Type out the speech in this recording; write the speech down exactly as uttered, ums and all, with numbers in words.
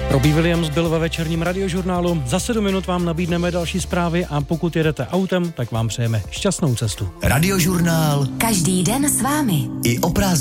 Robbie Williams byl ve večerním radiožurnálu. Za sedm minut vám nabídneme další zprávy a pokud jedete autem, tak vám přejeme šťastnou cestu. Radiožurnál. Každý den s vámi. I o prázdninách.